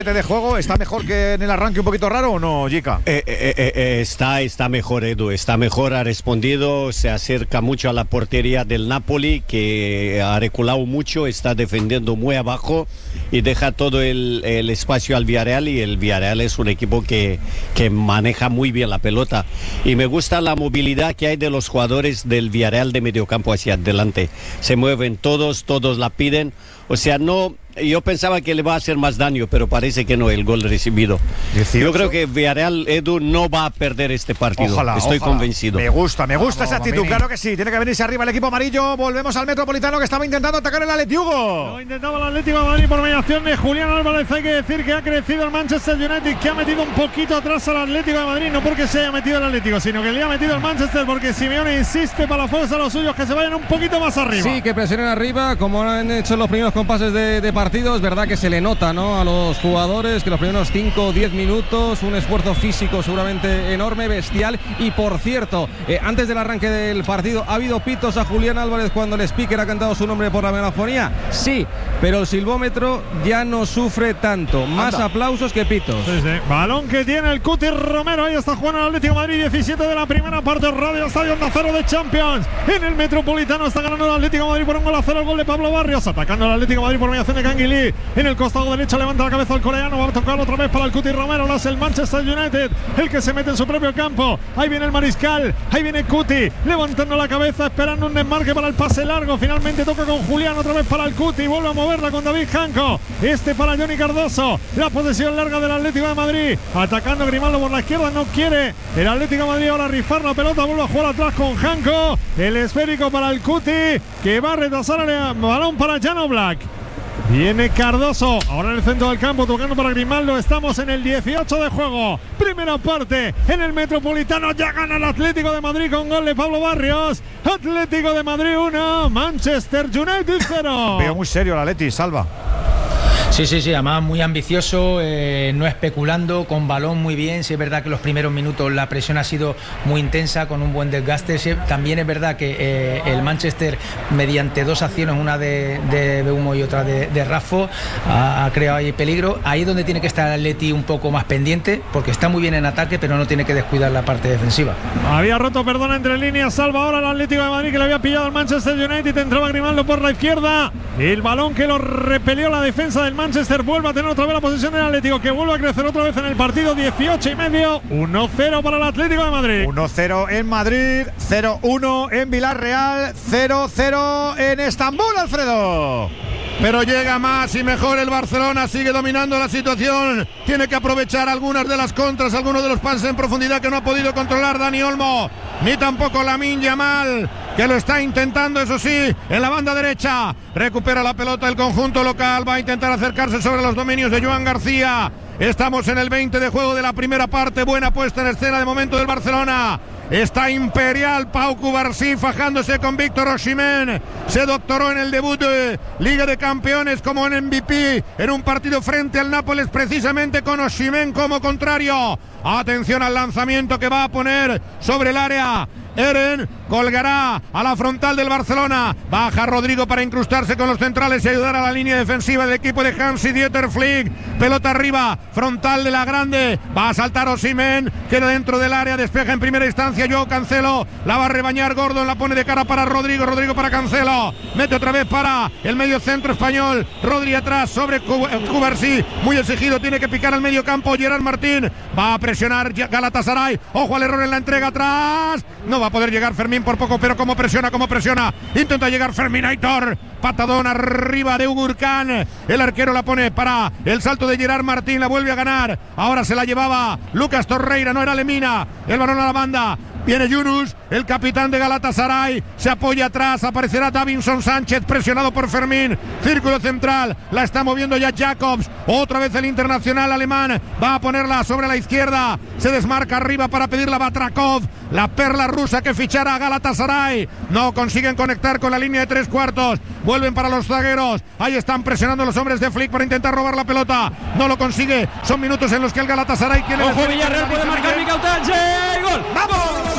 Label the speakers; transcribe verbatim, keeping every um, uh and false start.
Speaker 1: de juego está mejor que en el arranque un poquito raro o no, Jica?
Speaker 2: Eh, eh, eh, está, está mejor, Edu, está mejor, ha respondido, se acerca mucho a la portería del Napoli, que ha reculado mucho, está defendiendo muy abajo y deja todo el, el espacio al Villarreal, y el Villarreal es un equipo que, que maneja muy bien la pelota, y me gusta la movilidad que hay de los jugadores del Villarreal de mediocampo hacia adelante, se mueven todos, todos la piden, o sea, no... Yo pensaba que le va a hacer más daño, pero parece que no, el gol recibido. dieciocho. Yo creo que Villarreal, Edu, no va a perder este partido.
Speaker 1: Ojalá,
Speaker 2: Estoy
Speaker 1: ojalá.
Speaker 2: convencido.
Speaker 1: Me gusta, me gusta
Speaker 3: Vamos,
Speaker 1: esa actitud,
Speaker 3: Bambini.
Speaker 1: claro que sí. Tiene que venirse arriba el equipo amarillo. Volvemos al Metropolitano, que estaba intentando atacar el Atleti, Hugo.
Speaker 4: Lo intentaba el Atlético de Madrid por mediación de Julián Álvarez. Hay que decir que ha crecido el Manchester United, que ha metido un poquito atrás al Atlético de Madrid, no porque se haya metido el Atlético, sino que le ha metido el Manchester, porque Simeone insiste para la fuerza a los suyos que se vayan un poquito más arriba.
Speaker 3: Sí, que presionen arriba, como han hecho en los primeros compases de, de partido. Es verdad que se le nota, ¿no?, a los jugadores que los primeros cinco o diez minutos, un esfuerzo físico seguramente enorme, bestial. Y por cierto, eh, antes del arranque del partido, ¿ha habido pitos a Julián Álvarez cuando el speaker ha cantado su nombre por la megafonía? Sí, pero el silbómetro ya no sufre tanto. Más
Speaker 1: Anda.
Speaker 3: aplausos que pitos.
Speaker 4: Sí, sí. Balón que tiene el Cuti Romero. Ahí está jugando el Atlético de Madrid. diecisiete de la primera parte. Radio Estadio Onda Cero de Champions. En el Metropolitano está ganando el Atlético de Madrid por un gol a cero. El gol de Pablo Barrios. Atacando el Atlético de Madrid por mediación de Canguilí. En el costado derecho levanta la cabeza el coreano. Va a tocar otra vez para el Cuti Romero. Lo hace el Manchester United, el que se mete en su propio campo. Ahí viene el Mariscal. Ahí viene Cuti. Levantando la cabeza, esperando un desmarque para el pase largo. Finalmente toca con Julián. Otra vez para el Cuti. Vuelve a moverla con David Janko. Este para Johnny Cardoso. La posesión larga del Atlético de Madrid. Atacando Grimaldo por la izquierda. No quiere el Atlético de Madrid ahora rifar la pelota. Vuelve a jugar atrás con Janko. El esférico para el Cuti, que va a retrasar el balón para Jan Oblak. Viene Cardoso, ahora en el centro del campo, tocando para Grimaldo. Estamos en el dieciocho de juego. Primera parte en el Metropolitano. Ya gana el Atlético de Madrid con gol de Pablo Barrios. Atlético de Madrid uno, Manchester United cero.
Speaker 1: Veo muy serio el Atleti, Salva.
Speaker 5: Sí, sí, sí, además muy ambicioso, eh, no especulando, con balón muy bien. Sí, es verdad que los primeros minutos la presión ha sido muy intensa, con un buen desgaste. Sí, también es verdad que eh, el Manchester, mediante dos acciones, una de, de Beumo y otra de, de Raffo, ha, ha creado ahí peligro. Ahí es donde tiene que estar el Atleti un poco más pendiente, porque está muy bien en ataque, pero no tiene que descuidar la parte defensiva.
Speaker 4: Había roto, perdón, entre líneas. Salva ahora el Atlético de Madrid, que le había pillado al Manchester United. Entraba Grimaldo por la izquierda. El balón que lo repelió la defensa del Manchester. Vuelve a tener otra vez la posición del Atlético, que vuelve a crecer otra vez en el partido. Dieciocho y medio, uno cero para el Atlético de Madrid.
Speaker 1: uno cero en Madrid, cero uno en Villarreal, cero cero en Estambul, Alfredo.
Speaker 6: Pero llega más y mejor el Barcelona, sigue dominando la situación, tiene que aprovechar algunas de las contras, algunos de los pases en profundidad que no ha podido controlar Dani Olmo, ni tampoco Lamine Yamal, que lo está intentando, eso sí, en la banda derecha. Recupera la pelota el conjunto local, va a intentar acercarse sobre los dominios de Joan García. Estamos en el veinte de juego de la primera parte, buena puesta en escena de momento del Barcelona. Está imperial Pau Cubarsí fajándose con Víctor Osimhen. Se doctoró en el debut de Liga de Campeones como en M V P en un partido frente al Nápoles, precisamente con Osimhen como contrario. Atención al lanzamiento que va a poner sobre el área. Eren colgará a la frontal del Barcelona. Baja Rodrigo para incrustarse con los centrales y ayudar a la línea defensiva del equipo de Hansi-Dieter Flick. Pelota arriba, frontal de la grande. Va a saltar Osimhen, queda dentro del área, despeja en primera instancia Joao Cancelo. La va a rebañar Gordon, la pone de cara para Rodrigo. Rodrigo para Cancelo. Mete otra vez para el medio centro español. Rodri atrás sobre Cubarsí. Muy exigido, tiene que picar al medio campo Gerard Martín. Va a presionar Galatasaray. Ojo al error en la entrega atrás. No va a poder llegar Fermín por poco, pero como presiona, como presiona. Intenta llegar Fermín Aitor. Patadón arriba de Ugurcan. El arquero la pone para el salto de Gerard Martín. La vuelve a ganar. Ahora se la llevaba Lucas Torreira, no era Lemina. El balón a la banda. Viene Yunus, el capitán de Galatasaray, se apoya atrás, aparecerá Davinson Sánchez presionado por Fermín, círculo central, la está moviendo ya Jacobs, otra vez el internacional alemán, va a ponerla sobre la izquierda, se desmarca arriba para pedirla Batrakov, la perla rusa que fichará a Galatasaray, no consiguen conectar con la línea de tres cuartos, vuelven para los zagueros, ahí están presionando los hombres de Flick para intentar robar la pelota, no lo consigue, son minutos en los que el Galatasaray quiere...
Speaker 7: Ojo, Villarreal puede marcar Miquel Tánchez, ¡gol!
Speaker 1: ¡Vamos!